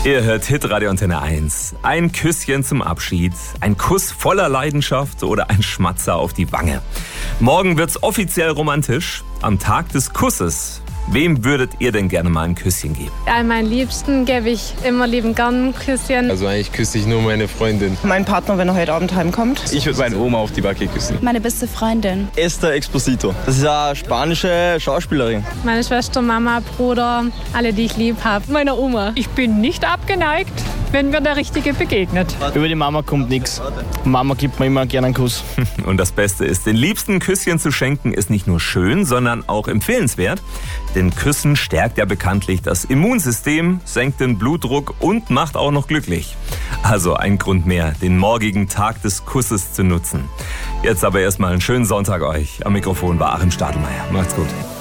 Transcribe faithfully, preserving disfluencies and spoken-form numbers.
Ihr hört Hitradio Antenne eins. Ein Küsschen zum Abschied, ein Kuss voller Leidenschaft oder ein Schmatzer auf die Wange. Morgen wird's offiziell romantisch. Am Tag des Kusses. Wem würdet ihr denn gerne mal ein Küsschen geben? Ja, meinen Liebsten gebe ich immer lieben gern ein Küsschen. Also eigentlich küsse ich nur meine Freundin. Mein Partner, wenn er heute Abend heimkommt. Ich würde meine Oma auf die Backe küssen. Meine beste Freundin. Esther Exposito. Das ist eine spanische Schauspielerin. Meine Schwester, Mama, Bruder, alle, die ich lieb habe. Meine Oma. Ich bin nicht abgeneigt, wenn mir der Richtige begegnet. Über die Mama kommt nichts. Mama gibt mir immer gerne einen Kuss. Und das Beste ist, den Liebsten ein Küsschen zu schenken, ist nicht nur schön, sondern auch empfehlenswert. Denn Küssen stärkt ja bekanntlich das Immunsystem, senkt den Blutdruck und macht auch noch glücklich. Also ein Grund mehr, den morgigen Tag des Kusses zu nutzen. Jetzt aber erstmal einen schönen Sonntag euch. Am Mikrofon war Achim Stadelmeier. Macht's gut.